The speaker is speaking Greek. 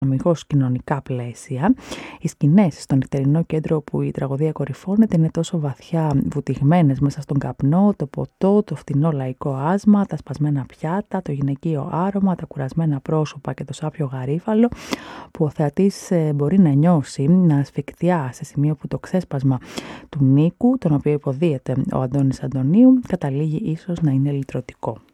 αμυγός κοινωνικά πλαίσια. Οι σκηνές στο νυχτερινό κέντρο όπου η τραγωδία κορυφώνεται είναι τόσο βαθιά βουτυγμένες μέσα στον καπνό, το ποτό, το φτηνό λαϊκό άσμα, τα σπασμένα πιάτα, το γυναικείο άρωμα, τα κουρασμένα πρόσωπα και το σάπιο γαρίφαλο, που ο θεατής μπορεί να νιώσει, να ασφικτιά σε σημείο που το ξέσπασμα του Νίκου, τον οποίο υποδίεται ο Αντώνης Αντωνίου, καταλήγει ίσως να είναι λυτρωτικό.